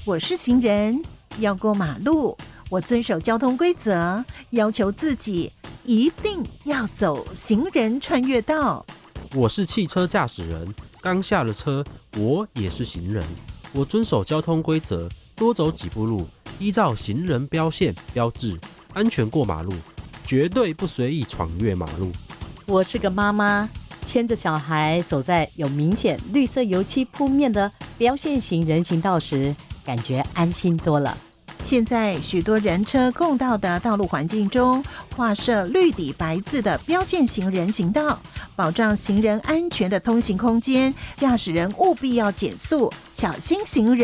我是行人，要过马路，我遵守交通规则，要求自己一定要走行人穿越道。 我是汽车驾驶人，刚下了车，我也是行人，我遵守交通规则，多走几步路，依照行人标线标志，安全过马路，绝对不随意闯越马路。 我是个妈妈，牵着小孩走在有明显绿色油漆铺面的标线型人行道时，感觉安心多了。 现在许多人车共道的道路环境中，画设绿底白字的标线型人行道，保障行人安全的通行空间，驾驶人务必要减速，小心行人。